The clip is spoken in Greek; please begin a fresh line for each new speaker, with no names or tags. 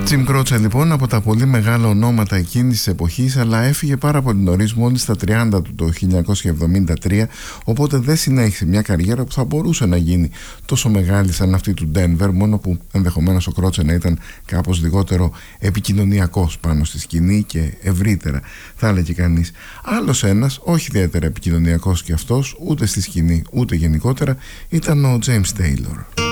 Jim Croce λοιπόν, από τα πολύ μεγάλα ονόματα εκείνης της εποχής, αλλά έφυγε πάρα πολύ νωρίς, μόλις στα 30 του το 1973, οπότε δεν συνέχισε μια καριέρα που θα μπορούσε να γίνει τόσο μεγάλη σαν αυτή του Denver, μόνο που ενδεχομένως ο Croce να ήταν κάπως λιγότερο επικοινωνιακός πάνω στη σκηνή και ευρύτερα, θα έλεγε κανείς. Άλλος ένας, όχι ιδιαίτερα επικοινωνιακός κι αυτός, ούτε στη σκηνή ούτε γενικότερα, ήταν ο James Taylor.